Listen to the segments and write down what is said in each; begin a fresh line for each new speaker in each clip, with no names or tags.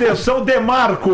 Atenção, Demarco,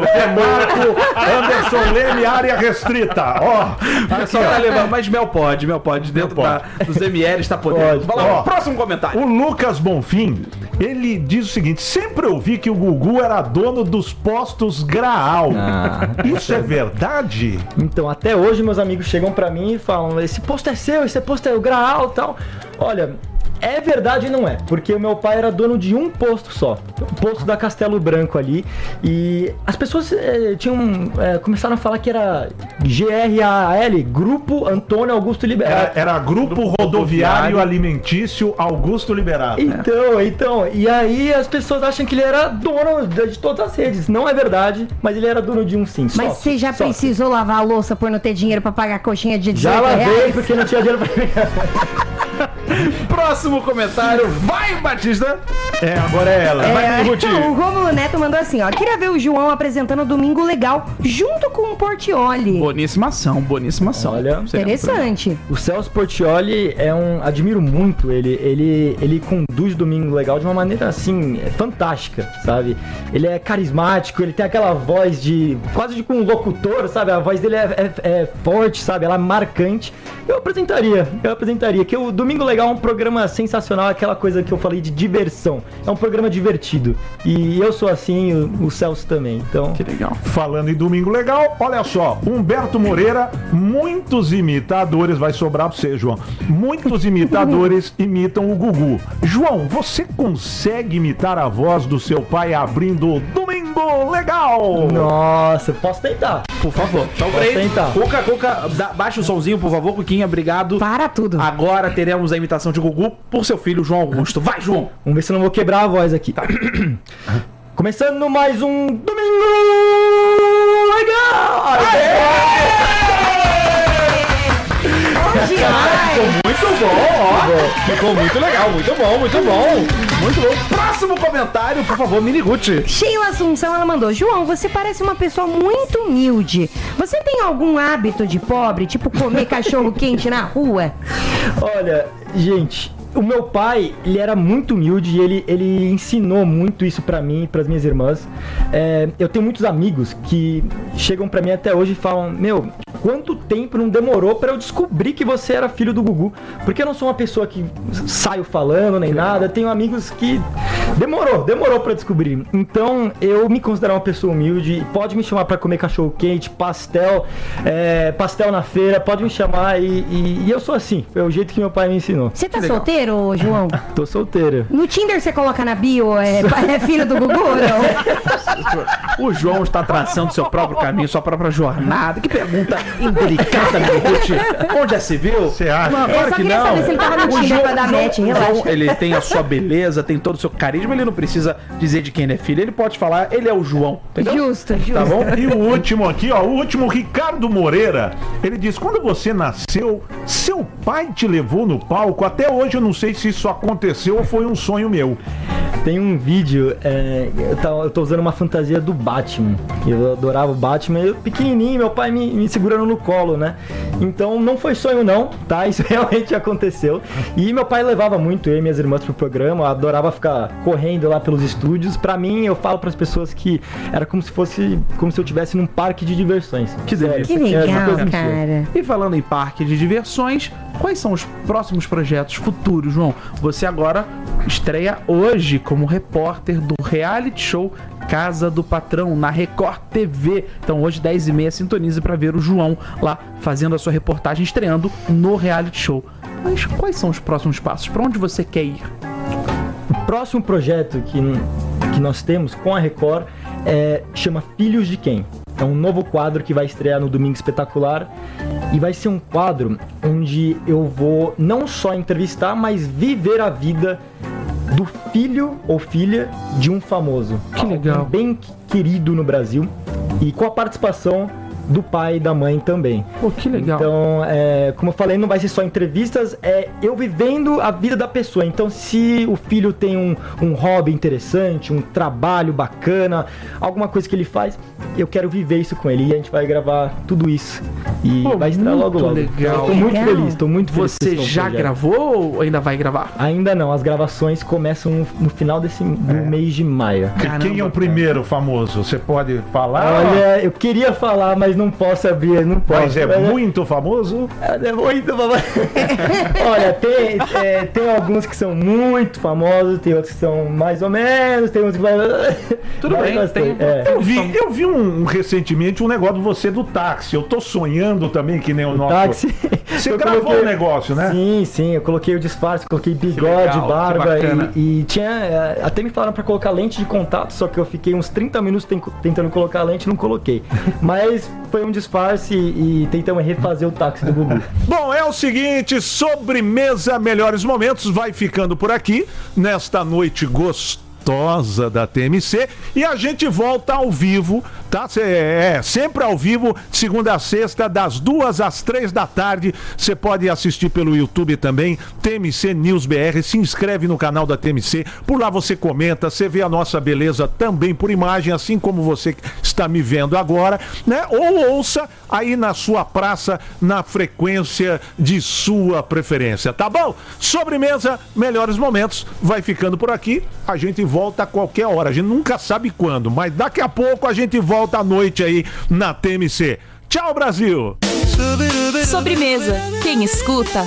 Anderson Leme, área restrita. Ó,
o pessoal tá levando, mas Mel pode, dentro dos ML está podendo. Vai lá, próximo comentário.
O Lucas Bonfim, ele diz o seguinte: sempre ouvi que o Gugu era dono dos postos Graal. Isso é verdade?
Então, até hoje meus amigos chegam pra mim e falam: esse posto é seu, esse posto é o Graal e tal. Olha, é verdade e não é, porque o meu pai era dono de um posto só, o posto da Castelo Branco ali, e as pessoas começaram a falar que era GRAL, Grupo Antônio Augusto Liberato.
Era Grupo Rodoviário Alimentício Augusto Liberato.
Então, e aí as pessoas acham que ele era dono de todas as redes. Não é verdade, mas ele era dono de um sim.
Mas você já precisou lavar a louça por não ter dinheiro pra pagar a coxinha de 18
Já lavei
reais?
porque não tinha dinheiro pra pegar.
Próximo comentário, vai, Batista!
Agora é ela. Vai,
o Rômulo Neto mandou assim, ó: queria ver o João apresentando Domingo Legal junto com o Portiolli.
Boníssima ação.
Olha,
interessante.
O Celso Portiolli admiro muito ele conduz Domingo Legal de uma maneira assim, fantástica, sabe? Ele é carismático, ele tem aquela voz quase de um locutor, sabe? A voz dele é forte, sabe? Ela é marcante. Eu apresentaria, que o Domingo Legal é um programa sensacional, aquela coisa que eu falei de diversão. É um programa divertido. E eu sou assim, o Celso também. Então,
que legal.
Falando em Domingo Legal, olha só, Humberto Moreira, muitos imitadores, vai sobrar pra você, João. Muitos imitadores imitam o Gugu. João, você consegue imitar a voz do seu pai abrindo o Domingo Legal?
Nossa, posso tentar.
Por favor. Então,
posso tentar.
Cuca, baixa o somzinho, por favor, Cuquinha, obrigado.
Para tudo.
Agora teremos a imitação de Gugu por seu filho, João Augusto. Vai, João!
Vamos ver se eu não vou quebrar a voz aqui. Tá. Começando mais um Domingo Legal!
Ficou muito bom, ó. Ficou muito legal, muito bom. Próximo comentário, por favor, Miniguti.
Sheila Assunção, ela mandou: João, você parece uma pessoa muito humilde. Você tem algum hábito de pobre, tipo comer cachorro quente na rua?
Olha, gente, o meu pai, ele era muito humilde e ele ensinou muito isso pra mim e pras minhas irmãs. Eu tenho muitos amigos que chegam pra mim até hoje e falam: meu, quanto tempo não demorou pra eu descobrir que você era filho do Gugu? Porque eu não sou uma pessoa que saio falando nem nada. Eu tenho amigos que demorou pra descobrir. Então, eu me considero uma pessoa humilde. Pode me chamar pra comer cachorro quente, pastel na feira, pode me chamar e eu sou assim. Foi o jeito que meu pai me ensinou.
Você tá solteiro, João?
Tô solteiro.
No Tinder você coloca na bio, é filho do Gugu ou não?
O João está traçando seu próprio caminho, sua própria jornada. Que pergunta indelicada, Miniguti. Onde já se viu?
Você acha?
Não, claro que não.
Saber se ele tava no Tinder pra dar match, relaxa.
Ele tem a sua beleza, tem todo o seu carisma, ele não precisa dizer de quem ele é filho, ele pode falar, ele é o João, entendeu?
Justo.
Tá bom? E o último aqui, ó, Ricardo Moreira, ele diz: quando você nasceu, seu pai te levou no palco? Até hoje eu não sei se isso aconteceu ou foi um sonho meu.
Tem um vídeo, eu tô usando uma fantasia do Batman. Eu adorava o Batman, eu pequenininho, meu pai me segurando no colo, né? Então não foi sonho não, tá? Isso realmente aconteceu. E meu pai levava muito eu e minhas irmãs pro programa, eu adorava ficar correndo lá pelos estúdios. Pra mim, eu falo pras pessoas que era como se eu estivesse num parque de diversões.
Que delícia.
Que legal, cara.
E falando em parque de diversões, quais são os próximos projetos futuros, João? Você agora estreia hoje como repórter do reality show Casa do Patrão, na Record TV. Então hoje, 10h30, sintonize para ver o João lá fazendo a sua reportagem, estreando no reality show. Mas quais são os próximos passos? Para onde você quer ir?
O próximo projeto que nós temos com a Record chama Filhos de Quem? É um novo quadro que vai estrear no Domingo Espetacular e vai ser um quadro onde eu vou não só entrevistar, mas viver a vida do filho ou filha de um famoso.
Que legal.
Bem querido no Brasil e com a participação do pai e da mãe também.
Pô, que legal.
Então, como eu falei, não vai ser só entrevistas, eu vivendo a vida da pessoa. Então, se o filho tem um hobby interessante, um trabalho bacana, alguma coisa que ele faz, eu quero viver isso com ele. E a gente vai gravar tudo isso E
Pô,
vai estrear logo logo.
legal.
Tô muito
Legal.
feliz, tô muito feliz. com
Você
esse novo
já
projeto.
gravou ou ainda vai gravar?
Ainda não, as gravações começam no final do mês de maio.
Caramba.
Quem é o primeiro famoso? Você pode falar?
Olha, eu queria falar, mas não posso abrir, não posso.
Mas é muito famoso?
É muito famoso. Olha, tem alguns que são muito famosos, tem outros que são mais ou menos, tem uns que vai...
Tudo
vai
bem,
bastante,
tem-
é.
Eu vi recentemente um negócio de você do táxi. Eu tô sonhando também, que nem o nosso.
Táxi.
Você
Eu
gravou
coloquei-
o negócio, né?
Sim, eu coloquei o disfarce, coloquei bigode,
legal, que
barba
bacana.
e tinha. Até me falaram pra colocar lente de contato, só que eu fiquei uns 30 minutos tentando colocar a lente e não coloquei. Mas foi um disfarce e tentamos refazer o táxi do Gugu.
Bom, é o seguinte, sobremesa Melhores Momentos vai ficando por aqui nesta noite gostosa da TMC e a gente volta ao vivo, tá? Sempre ao vivo, segunda a sexta, das 2 às 3 da tarde. Você pode assistir pelo YouTube também, TMC News BR. Se inscreve no canal da TMC, por lá você comenta, você vê a nossa beleza também por imagem, assim como você está me vendo agora, né? Ou ouça aí na sua praça, na frequência de sua preferência, tá bom? Sobremesa, Melhores Momentos, vai ficando por aqui. A gente volta a qualquer hora, a gente nunca sabe quando, mas daqui a pouco a gente volta à noite aí na TMC. Tchau, Brasil!
Sobremesa. Quem escuta,